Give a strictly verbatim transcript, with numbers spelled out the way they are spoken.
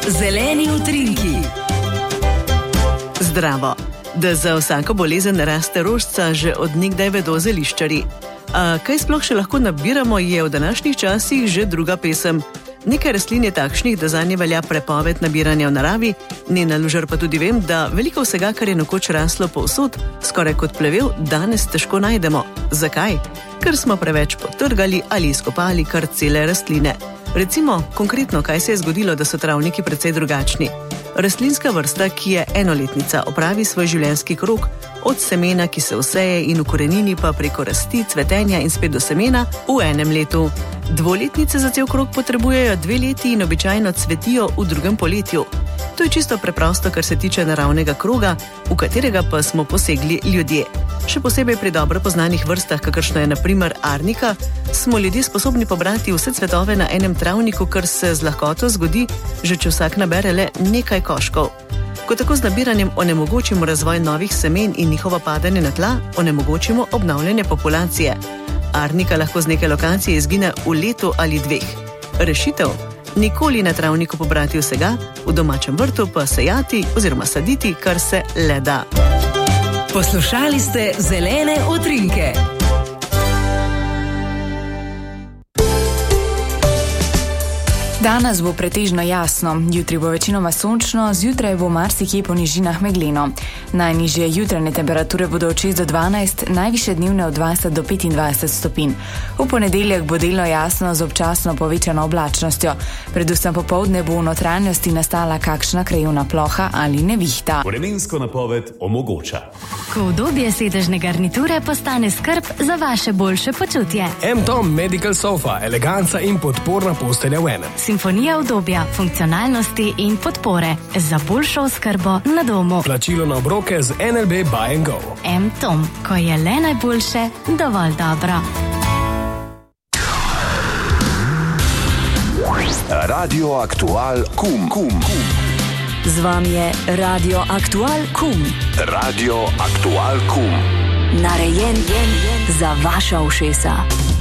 Zeleni utrinki. Zdravo. Da za vsako bolezen raste rožica, že od nekdaj vedo zeliščarji. A kaj sploh še lahko nabiramo, je v današnjih časih že druga pesem. Nekaj rastlin je takšnih, da zanje velja prepoved nabiranja v naravi, Nena Lužar pa tudi vem, da veliko vsega, kar je nekoč raslo povsod, skoraj kot plevel, danes težko najdemo. Zakaj? Ker smo preveč potrgali ali izkopali kar cele rastline. Recimo, konkretno, kaj se je zgodilo, da so travniki precej drugačni. Rastlinska vrsta, ki je enoletnica, opravi svoj življenjski krog, od semena, ki se vseje in ukorenini, pa preko rasti, cvetenja in spet do semena v enem letu. Dvoletnice za cel krog potrebujejo dve leti in običajno cvetijo v drugem poletju. To je čisto preprosto, kar se tiče naravnega kroga, v katerega pa smo posegli ljudje. Še posebej pri dobro poznanih vrstah, kakršno je na primer arnika, smo ljudje sposobni pobrati vse cvetove na enem travniku, kar se z lahkoto zgodi, že če vsak nabere le nekaj koškov. Ko tako z nabiranjem onemogočimo razvoj novih semen in njihovo padanje na tla, onemogočimo obnavljanje populacije. Arnika lahko z neke lokacije izgine v letu ali dveh. Rešitev? Nikoli na travniku pobrati vsega, v domačem vrtu pa sejati oziroma saditi, kar se le da. Poslušali ste Zelene utrinke. Danes bo pretežno jasno, jutri bo večinoma sončno, zjutraj bo marsikje po nižinah megleno. Najnižje jutranje temperature bodo od šest do dvanajst, najvišje dnevne od dvajset do petindvajset stopinj. V ponedeljek bo delno jasno z občasno povečano oblačnostjo. Predvsem popoldne bo v notranjosti nastala kakšna krajevna ploha ali nevihta. Vremensko napoved omogoča. Ko udobje sedežne garniture postane skrb za vaše boljše počutje. M-Tom Medical Sofa, eleganca in podporna postelja v enem. Simfonija udobja, funkcionalnosti in podpore za boljšo oskrbo na domu. Plačilo na obroke z N L B Buy and Go. M-Tom, ko je le najboljše, dovolj dobro. Radio Aktual Kum. Kum. Z vami je Radio Aktual Kum. Radio Aktual Kum. Narejen za vaša ušesa.